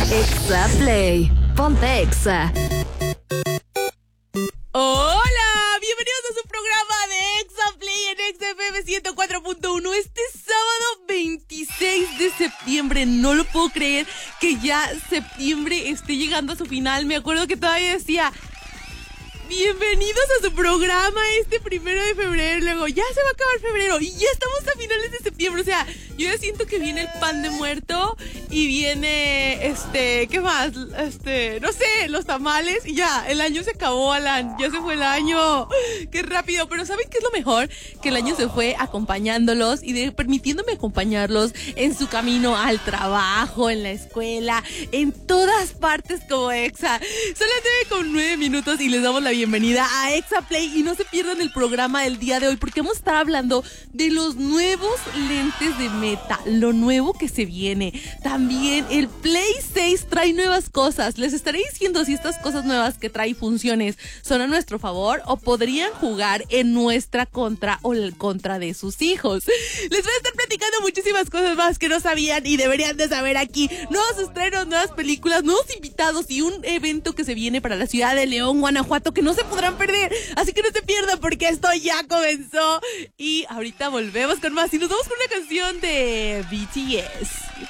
Exa Play. Ponte Exa. Hola, bienvenidos a su programa de Exa Play en XFM 104.1. Este sábado 26 de septiembre, no lo puedo creer que ya septiembre esté llegando a su final. Me acuerdo que todavía decía: bienvenidos a su programa este 1 de febrero. Luego ya se va a acabar febrero y ya estamos a finales de septiembre. O sea, yo ya siento que viene el pan de muerto y viene, ¿qué más? No sé, los tamales y ya, el año se acabó, Alan. Ya se fue el año. Qué rápido. Pero ¿saben qué es lo mejor? Que el año se fue acompañándolos y permitiéndome acompañarlos en su camino al trabajo, en la escuela, en todas partes como Exa. Son las 9:09 y les damos la bienvenida a Exa Play y no se pierdan el programa del día de hoy porque vamos a estar hablando de los nuevos lentes de Meta, lo nuevo que se viene. También el Play 6 trae nuevas cosas. Les estaré diciendo si estas cosas nuevas que trae funciones son a nuestro favor o podrían jugar en nuestra contra o el contra de sus hijos. Les voy a estar platicando muchísimas cosas más que no sabían y deberían de saber aquí. Nuevos estrenos, nuevas películas, nuevos invitados y un evento que se viene para la ciudad de León, Guanajuato, que no se podrán perder, así que no se pierdan porque esto ya comenzó y ahorita volvemos con más y nos vamos con una canción de BTS.